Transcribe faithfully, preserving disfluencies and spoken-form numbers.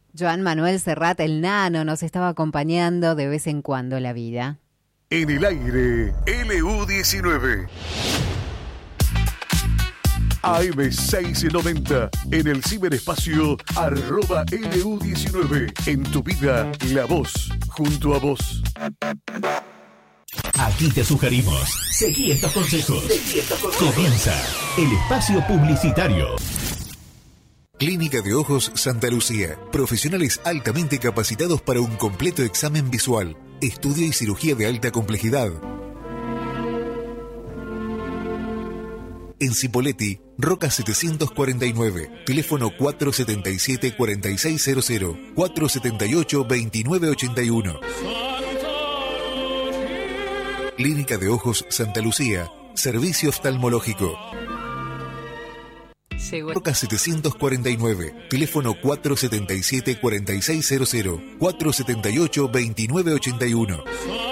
Joan Manuel Serrat, el Nano, nos estaba acompañando de vez en cuando la vida. En el aire, L U diecinueve. A M seiscientos noventa, en el ciberespacio, arroba L U diecinueve. En tu vida, la voz, junto a vos. Aquí te sugerimos, seguí estos consejos. Seguí estos consejos. Comienza el espacio publicitario. Clínica de Ojos Santa Lucía. Profesionales altamente capacitados para un completo examen visual, estudio y cirugía de alta complejidad. En Cipolletti, Roca setecientos cuarenta y nueve, teléfono cuatro siete siete, cuatro seis cero cero, cuatro siete ocho, dos nueve ocho uno. Clínica de Ojos Santa Lucía, servicio oftalmológico. Roca setecientos cuarenta y nueve, teléfono cuatro siete siete, cuatro seis cero cero, cuatro siete ocho, dos nueve ocho uno.